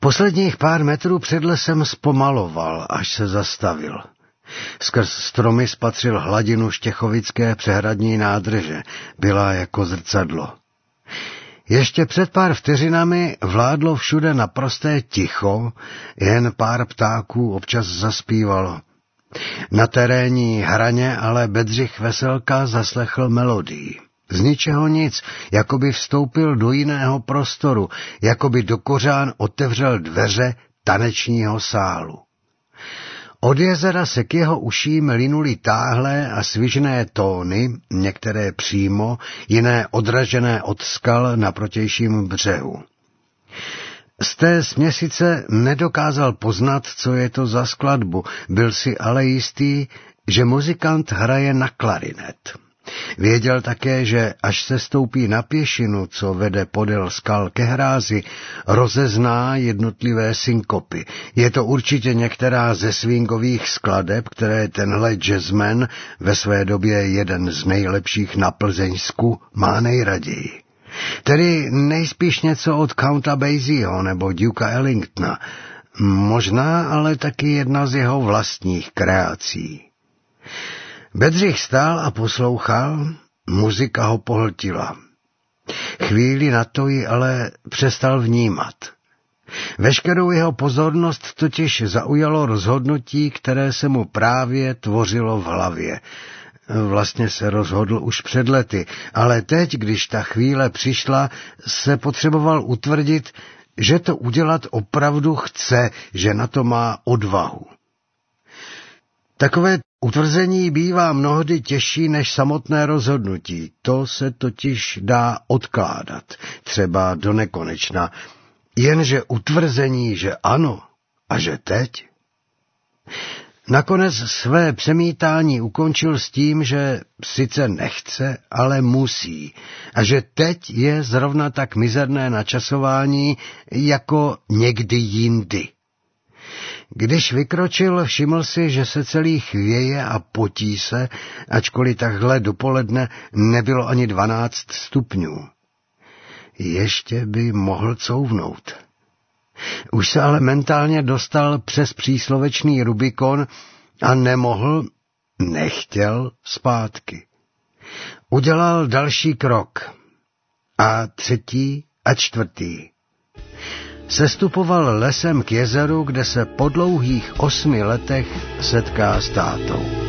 Posledních pár metrů před lesem zpomaloval, až se zastavil. Skrz stromy spatřil hladinu Štěchovické přehradní nádrže, byla jako zrcadlo. Ještě před pár vteřinami vládlo všude naprosté ticho, jen pár ptáků občas zaspívalo. Na terénní hraně ale Bedřich Veselka zaslechl melodii. Z ničeho nic, jako by vstoupil do jiného prostoru, jako by do kořán otevřel dveře tanečního sálu. Od jezera se k jeho uším linuly táhlé a svižné tóny, některé přímo, jiné odražené od skal na protějším břehu. Z té směsice nedokázal poznat, co je to za skladbu, byl si ale jistý, že muzikant hraje na klarinet. Věděl také, že až se stoupí na pěšinu, co vede podél skal ke hrázi, rozezná jednotlivé synkopy. Je to určitě některá ze swingových skladeb, které tenhle jazzman, ve své době jeden z nejlepších na Plzeňsku, má nejraději. Tedy nejspíš něco od Counta Basieho nebo Dukea Ellingtona, možná ale taky jedna z jeho vlastních kreací. Bedřich stál a poslouchal, muzika ho pohltila. Chvíli na to ji ale přestal vnímat. Veškerou jeho pozornost totiž zaujalo rozhodnutí, které se mu právě tvořilo v hlavě. Vlastně se rozhodl už před lety, ale teď, když ta chvíle přišla, se potřeboval utvrdit, že to udělat opravdu chce, že na to má odvahu. Takové utvrzení bývá mnohdy těžší než samotné rozhodnutí. To se totiž dá odkládat, třeba do nekonečna. Jenže utvrzení, že ano a že teď. Nakonec své přemítání ukončil s tím, že sice nechce, ale musí, a že teď je zrovna tak mizerné načasování jako někdy jindy. Když vykročil, všiml si, že se celý chvěje a potí se, ačkoliv takhle dopoledne nebylo ani 12 stupňů. Ještě by mohl couvnout. Už se ale mentálně dostal přes příslovečný Rubikon a nechtěl zpátky. Udělal další krok a třetí a čtvrtý. Sestupoval lesem k jezeru, kde se po dlouhých 8 letech setká s tátou.